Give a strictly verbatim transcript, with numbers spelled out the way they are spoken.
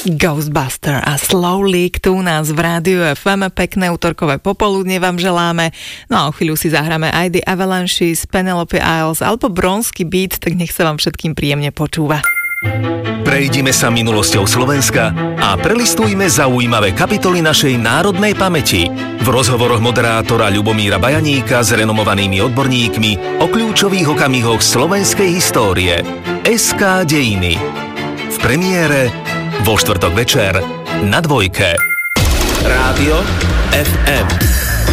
Ghostbuster a Slow Leak tu u nás v rádiu ef em. Pekné útorkové popoludne vám želáme. No a o chvíľu si zahráme aj The Avalanches, Penelope Isles alebo Bronský beat, tak nech sa vám všetkým príjemne počúva. Prejdime sa minulosťou Slovenska a prelistujme zaujímavé kapitoly našej národnej pamäti. V rozhovoroch moderátora Ľubomíra Bajaníka s renomovanými odborníkmi o kľúčových okamihoch slovenskej histórie. es ká Dejiny. V premiére vo štvrtok večer na Dvojke. Rádio ef em.